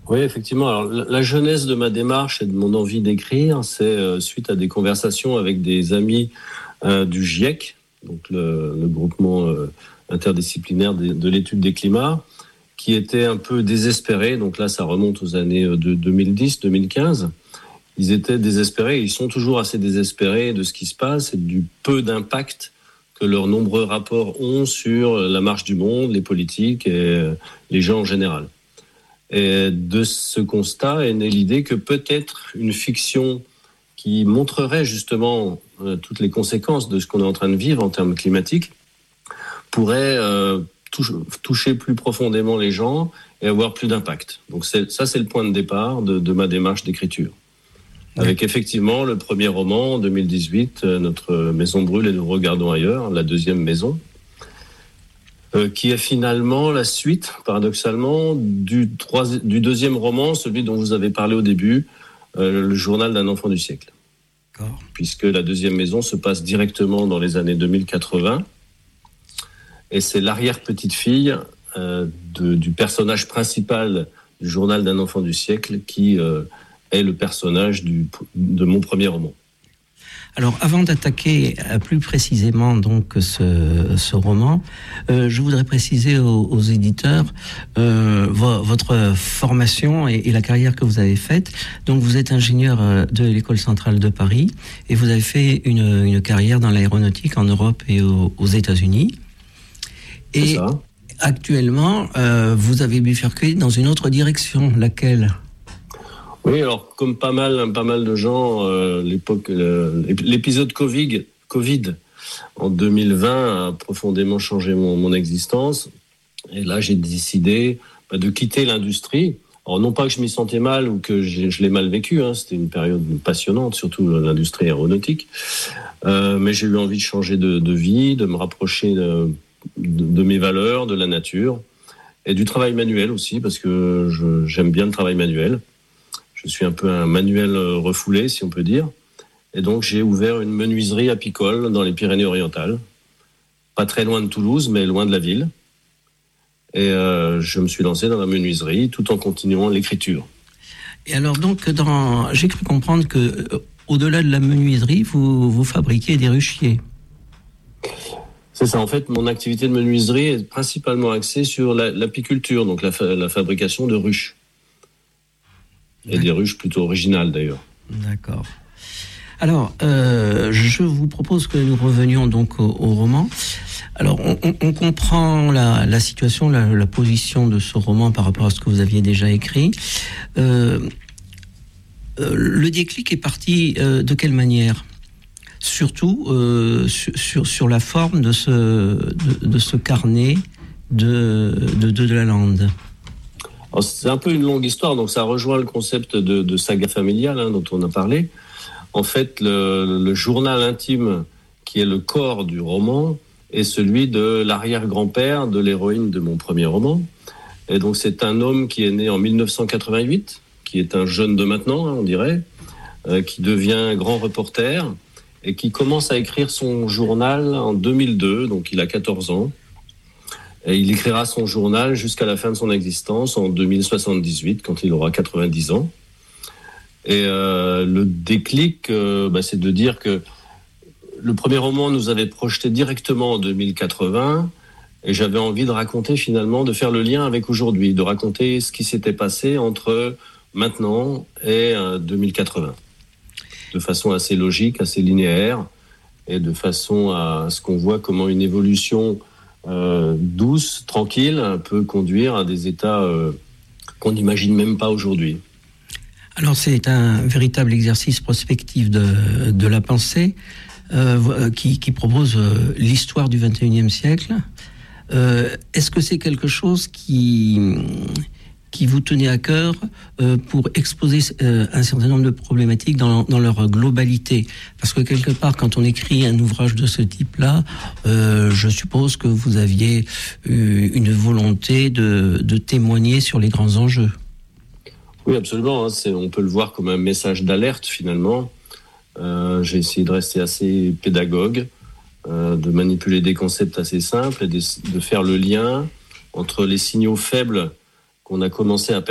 Oui, effectivement. Alors, la genèse de ma démarche et de mon envie d'écrire, c'est suite à des conversations avec des amis du GIEC, donc le groupement interdisciplinaire de l'étude des climats, qui étaient un peu désespérés. Donc là, ça remonte aux années de 2010-2015. Ils étaient désespérés, ils sont toujours assez désespérés de ce qui se passe et du peu d'impact que leurs nombreux rapports ont sur la marche du monde, les politiques et les gens en général. Et de ce constat est née l'idée que peut-être une fiction qui montrerait justement toutes les conséquences de ce qu'on est en train de vivre en termes climatiques pourrait toucher plus profondément les gens et avoir plus d'impact. Donc c'est le point de départ de ma démarche d'écriture. Avec effectivement le premier roman en 2018, Notre maison brûle et nous regardons ailleurs, la deuxième maison, qui est finalement la suite, paradoxalement, du deuxième roman, celui dont vous avez parlé au début, le journal d'un enfant du siècle. D'accord. Puisque la deuxième maison se passe directement dans les années 2080, et c'est l'arrière-petite-fille du personnage principal du journal d'un enfant du siècle qui est le personnage de mon premier roman. Alors, avant d'attaquer plus précisément donc ce roman, je voudrais préciser aux éditeurs votre formation et la carrière que vous avez faite. Donc, vous êtes ingénieur de l'École centrale de Paris et vous avez fait une carrière dans l'aéronautique en Europe et aux États-Unis. Et c'est ça. Actuellement, vous avez bifurqué dans une autre direction, laquelle ? Oui, alors comme pas mal de gens, l'épisode Covid en 2020 a profondément changé mon existence. Et là, j'ai décidé de quitter l'industrie. Alors non pas que je m'y sentais mal ou que je l'ai mal vécu, c'était une période passionnante, surtout l'industrie aéronautique. Mais j'ai eu envie de changer de vie, de me rapprocher de mes valeurs, de la nature et du travail manuel aussi, parce que j'aime bien le travail manuel. Je suis un peu un manuel refoulé, si on peut dire. Et donc, j'ai ouvert une menuiserie apicole dans les Pyrénées-Orientales. Pas très loin de Toulouse, mais loin de la ville. Et je me suis lancé dans la menuiserie tout en continuant l'écriture. Et alors, donc, j'ai cru comprendre que au-delà de la menuiserie, vous fabriquez des ruchiers. C'est ça. En fait, mon activité de menuiserie est principalement axée sur l'apiculture, donc la fabrication de ruches. Et des ruches plutôt originales, d'ailleurs. D'accord. Alors, je vous propose que nous revenions donc au roman. Alors, on comprend la situation, la position de ce roman par rapport à ce que vous aviez déjà écrit. Le déclic est parti de quelle manière ? Surtout sur la forme de ce carnet de la Lande. Alors, c'est un peu une longue histoire, donc ça rejoint le concept de saga familiale dont on a parlé. En fait, le journal intime qui est le corps du roman est celui de l'arrière-grand-père de l'héroïne de mon premier roman. Et donc c'est un homme qui est né en 1988, qui est un jeune de maintenant, on dirait, qui devient grand reporter et qui commence à écrire son journal en 2002, donc il a 14 ans. Et il écrira son journal jusqu'à la fin de son existence, en 2078, quand il aura 90 ans. Et le déclic, c'est de dire que le premier roman nous avait projeté directement en 2080, et j'avais envie de raconter finalement, de faire le lien avec aujourd'hui, de raconter ce qui s'était passé entre maintenant et 2080, de façon assez logique, assez linéaire, et de façon à ce qu'on voit comment une évolution douce, tranquille, peut conduire à des états qu'on n'imagine même pas aujourd'hui. Alors c'est un véritable exercice prospectif de la pensée qui propose l'histoire du XXIe siècle. Est-ce que c'est quelque chose qui vous tenait à cœur pour exposer un certain nombre de problématiques dans leur globalité? Parce que quelque part, quand on écrit un ouvrage de ce type-là, je suppose que vous aviez une volonté de témoigner sur les grands enjeux. Oui, absolument. On peut le voir comme un message d'alerte, finalement. J'ai essayé de rester assez pédagogue, de manipuler des concepts assez simples et de faire le lien entre les signaux faibles qu'on a commencé à